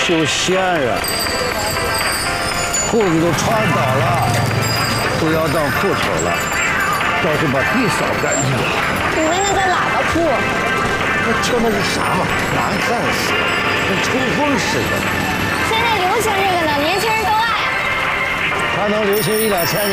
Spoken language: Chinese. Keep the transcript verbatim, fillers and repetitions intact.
修线啊，裤子都穿倒了，都要当裤头了，倒是把地扫干净了。 你们那叫喇叭裤。 那穿的是啥嘛？难看死了，跟抽风似的。 现在流行这个呢，年轻人都爱。 还能流行一两千年？